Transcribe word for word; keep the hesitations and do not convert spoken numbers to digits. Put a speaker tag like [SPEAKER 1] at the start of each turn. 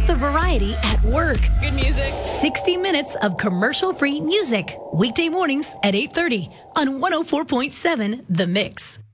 [SPEAKER 1] of the variety at work.
[SPEAKER 2] Good music.
[SPEAKER 1] sixty minutes of commercial-free music. Weekday mornings at eight thirty on one oh four point seven The Mix.